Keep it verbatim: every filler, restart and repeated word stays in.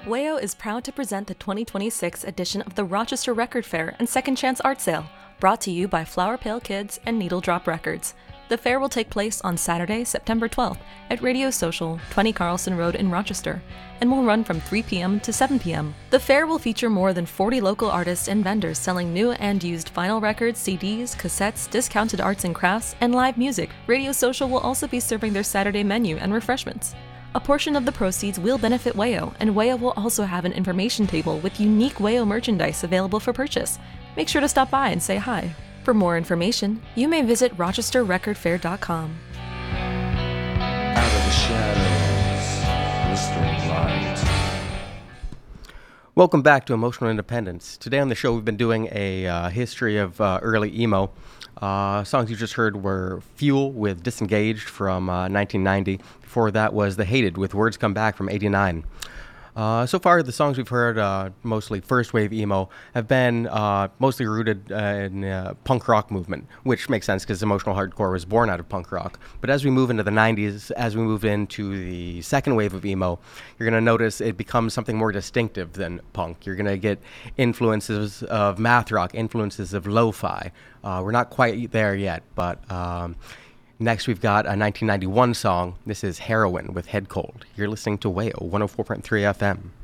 WAYO is proud to present the twenty twenty-six edition of the Rochester Record Fair and Second Chance Art Sale, brought to you by Flower Pale Kids and Needle Drop Records. The fair will take place on Saturday, September twelfth at Radio Social, twenty Carlson Road in Rochester, and will run from three p.m. to seven p.m. The fair will feature more than forty local artists and vendors selling new and used vinyl records, C Ds, cassettes, discounted arts and crafts, and live music. Radio Social will also be serving their Saturday menu and refreshments. A portion of the proceeds will benefit WAYO, and WAYO will also have an information table with unique WAYO merchandise available for purchase. Make sure to stop by and say hi. For more information, you may visit rochester record fair dot com. Out of the shadows, blistering light. Welcome back to Emotional Independence. Today on the show, we've been doing a uh, history of uh, early emo. Uh, songs you just heard were Fuel with Disengaged from uh, nineteen ninety. Before that was The Hated with Words Come Back from eighty-nine. Uh, so far, the songs we've heard, uh, mostly first wave emo, have been uh, mostly rooted uh, in uh, punk rock movement, which makes sense because emotional hardcore was born out of punk rock. But as we move into the nineties, as we move into the second wave of emo, you're going to notice it becomes something more distinctive than punk. You're going to get influences of math rock, influences of lo-fi. Uh, we're not quite there yet, but um, next we've got a nineteen ninety-one song. This is Heroin with Head Cold. You're listening to WAYO one oh four point three F M.